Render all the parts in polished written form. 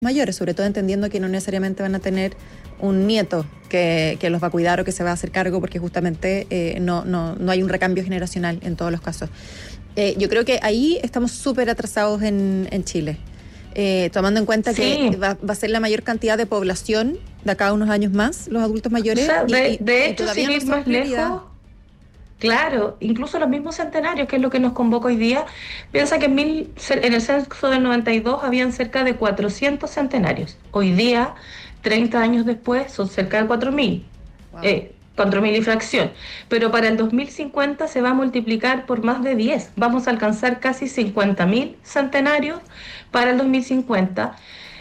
mayores, sobre todo entendiendo que no necesariamente van a tener un nieto que los va a cuidar o que se va a hacer cargo, porque justamente no hay un recambio generacional en todos los casos. Yo creo que ahí estamos súper atrasados en Chile, tomando en cuenta que va a ser la mayor cantidad de población de acá a unos años más, los adultos mayores. O sea, de hecho, todavía sin no ir son más prioridad. lejos, claro, incluso los mismos centenarios, que es lo que nos convoca hoy día, piensa que en el censo del 92 habían cerca de 400 centenarios. Hoy día, 30 años después, son cerca de 4.000. Wow. 4.000 y fracción. Pero para el 2050 se va a multiplicar por más de 10. Vamos a alcanzar casi 50.000 centenarios para el 2050.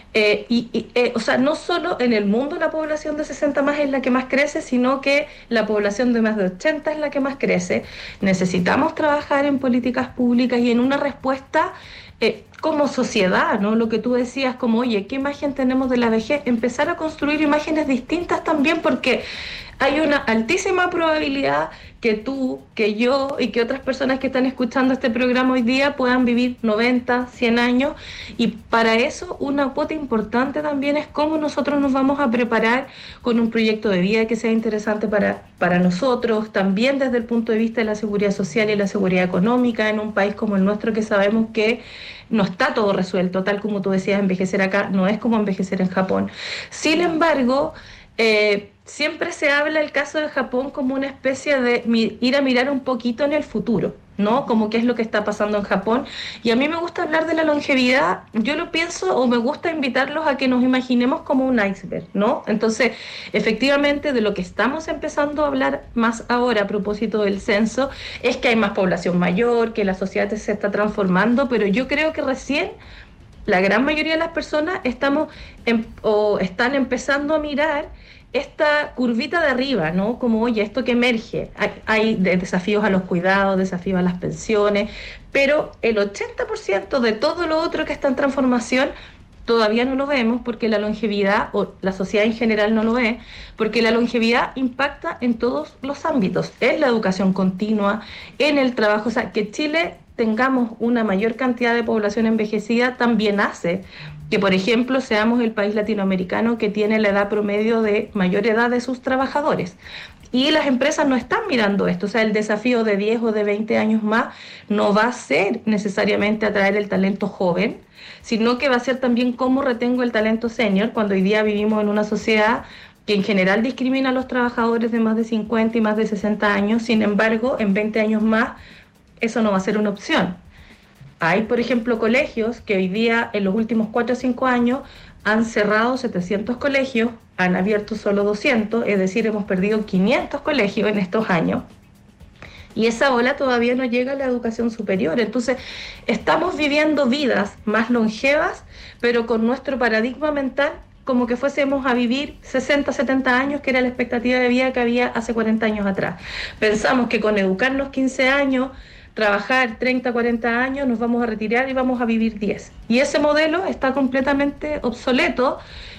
O sea, no solo en el mundo la población de 60 más es la que más crece, sino que la población de más de 80 es la que más crece. Necesitamos trabajar en políticas públicas y en una respuesta como sociedad, ¿no? Lo que tú decías, como, oye, ¿qué imagen tenemos de la vejez? Empezar a construir imágenes distintas también, porque hay una altísima probabilidad que tú, que yo y que otras personas que están escuchando este programa hoy día puedan vivir 90, 100 años, y para eso una cuota importante también es cómo nosotros nos vamos a preparar con un proyecto de vida que sea interesante para nosotros, también desde el punto de vista de la seguridad social y la seguridad económica en un país como el nuestro, que sabemos que no está todo resuelto, tal como tú decías, envejecer acá no es como envejecer en Japón. Sin embargo, siempre se habla el caso de Japón como una especie de ir a mirar un poquito en el futuro, ¿no? Como qué es lo que está pasando en Japón. Y a mí me gusta hablar de la longevidad, yo lo pienso, o me gusta invitarlos a que nos imaginemos como un iceberg, ¿no? Entonces, efectivamente, de lo que estamos empezando a hablar más ahora a propósito del censo, es que hay más población mayor, que la sociedad se está transformando, pero yo creo que recién la gran mayoría de las personas están empezando a mirar esta curvita de arriba, ¿no? Como, oye, esto que emerge, hay desafíos a los cuidados, desafíos a las pensiones, pero el 80% de todo lo otro que está en transformación todavía no lo vemos, porque la longevidad, o la sociedad en general no lo ve, porque la longevidad impacta en todos los ámbitos, en la educación continua, en el trabajo. O sea, que Chile tengamos una mayor cantidad de población envejecida también hace que, por ejemplo, seamos el país latinoamericano que tiene la edad promedio de mayor edad de sus trabajadores. Y las empresas no están mirando esto, o sea, el desafío de 10 o de 20 años más no va a ser necesariamente atraer el talento joven, sino que va a ser también cómo retengo el talento senior, cuando hoy día vivimos en una sociedad que en general discrimina a los trabajadores de más de 50 y más de 60 años. Sin embargo, en 20 años más eso no va a ser una opción. Hay, por ejemplo, colegios que hoy día, en los últimos 4 o 5 años, han cerrado 700 colegios, han abierto solo 200, es decir, hemos perdido 500 colegios en estos años. Y esa ola todavía no llega a la educación superior. Entonces, estamos viviendo vidas más longevas, pero con nuestro paradigma mental como que fuésemos a vivir 60, 70 años, que era la expectativa de vida que había hace 40 años atrás. Pensamos que con educarnos 15 años, trabajar 30, 40 años, nos vamos a retirar y vamos a vivir 10. Y ese modelo está completamente obsoleto,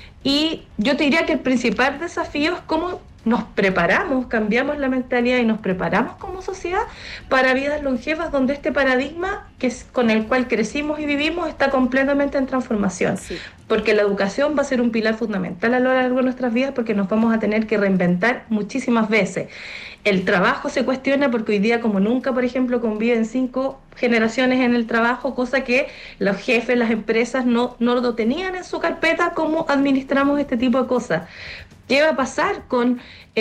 y yo te diría que el principal desafío es cómo nos preparamos, cambiamos la mentalidad y nos preparamos como sociedad para vidas longevas, donde este paradigma con el cual crecimos y vivimos está completamente en transformación. Sí. Porque la educación va a ser un pilar fundamental a lo largo de nuestras vidas, porque nos vamos a tener que reinventar muchísimas veces. El trabajo se cuestiona porque hoy día, como nunca, por ejemplo, conviven 5 generaciones en el trabajo, cosa que los jefes, las empresas no lo tenían en su carpeta. ¿Cómo administramos este tipo de cosas? ¿Qué va a pasar con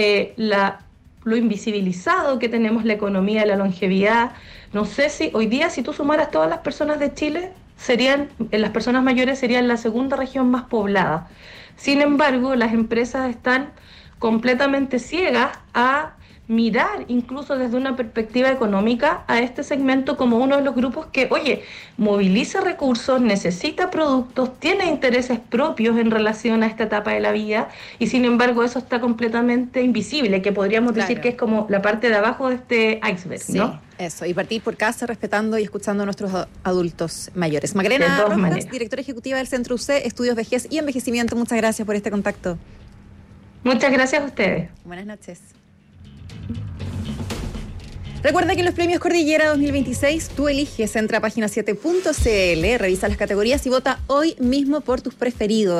lo invisibilizado que tenemos la economía, la longevidad? No sé si hoy día, si tú sumaras todas las personas de Chile, las personas mayores serían la segunda región más poblada. Sin embargo, las empresas están completamente ciegas a mirar, incluso desde una perspectiva económica, a este segmento como uno de los grupos que, oye, moviliza recursos, necesita productos, tiene intereses propios en relación a esta etapa de la vida, y sin embargo eso está completamente invisible, que podríamos decir que es como la parte de abajo de este iceberg, ¿no? Sí, eso, y partir por casa respetando y escuchando a nuestros adultos mayores. Magdalena De todas Rojas, maneras. directora ejecutiva del Centro UC, Estudios Vejez y Envejecimiento, muchas gracias por este contacto. Muchas gracias a ustedes. Buenas noches. Recuerda que en los premios Cordillera 2026 tú eliges, entra a página7.cl, revisa las categorías y vota hoy mismo por tus preferidos.